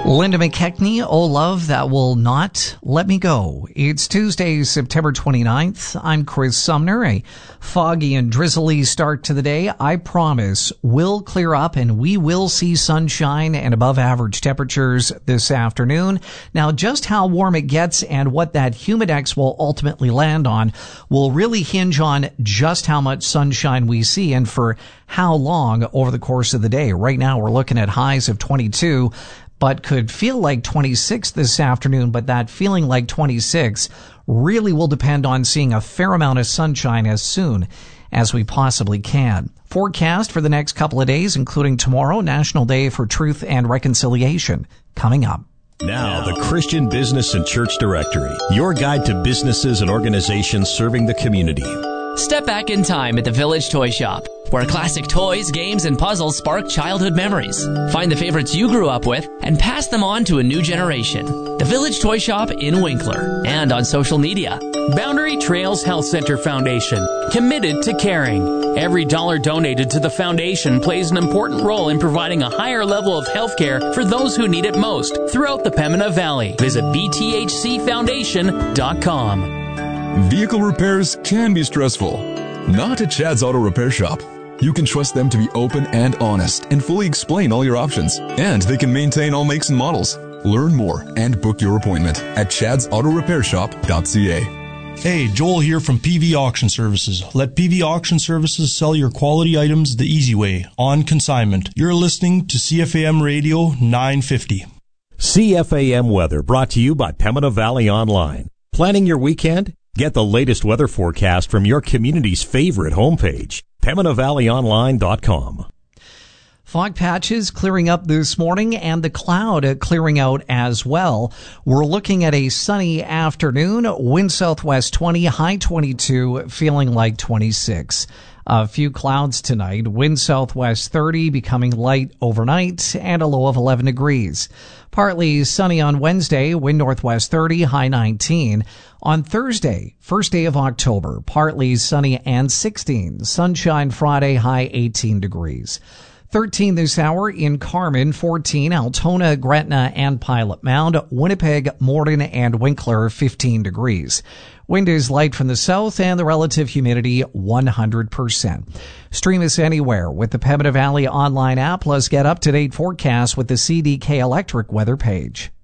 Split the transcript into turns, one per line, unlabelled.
Linda McKechnie, Oh Love That Will Not Let Me Go. It's Tuesday, September 29th. I'm Chris Sumner. A foggy and drizzly start to the day. I promise will clear up and we will see sunshine and above average temperatures this afternoon. Now, just how warm it gets and what that humidex will ultimately land on will really hinge on just how much sunshine we see and for how long over the course of the day. Right now, we're looking at highs of 22. But could feel like 26 this afternoon, but that feeling like 26 really will depend on seeing a fair amount of sunshine as soon as we possibly can. Forecast for the next couple of days, including tomorrow, National Day for Truth and Reconciliation, coming up.
Now, the Christian Business and Church Directory, your guide to businesses and organizations serving the community.
Step back in time at the Village Toy Shop, where classic toys, games, and puzzles spark childhood memories. Find the favorites you grew up with and pass them on to a new generation. The Village Toy Shop in Winkler and on social media.
Boundary Trails Health Center Foundation, committed to caring. Every dollar donated to the foundation plays an important role in providing a higher level of health care for those who need it most throughout the Pembina Valley. Visit bthcfoundation.com.
Vehicle repairs can be stressful. Not at Chad's Auto Repair Shop. You can trust them to be open and honest and fully explain all your options. And they can maintain all makes and models. Learn more and book your appointment at chadsautorepairshop.ca.
Hey, Joel here from PV Auction Services. Let PV Auction Services sell your quality items the easy way, on consignment. You're listening to CFAM Radio 950.
CFAM weather brought to you by Pembina Valley Online. Planning your weekend? Get the latest weather forecast from your community's favorite homepage, PembinaValleyOnline.com.
Fog patches clearing up this morning and the cloud clearing out as well. We're looking at a sunny afternoon, wind southwest 20, high 22, feeling like 26. A few clouds tonight, wind southwest 30, becoming light overnight, and a low of 11 degrees. Partly sunny on Wednesday, wind northwest 30, high 19. On Thursday, first day of October, partly sunny and 16. Sunshine Friday, high 18 degrees. 13 this hour in Carmen, 14, Altona, Gretna, and Pilot Mound, Winnipeg, Morden, and Winkler, 15 degrees. Wind is light from the south and the relative humidity 100%. Stream us anywhere with the Pembina Valley online app. Plus get up-to-date forecasts with the CDK Electric weather page.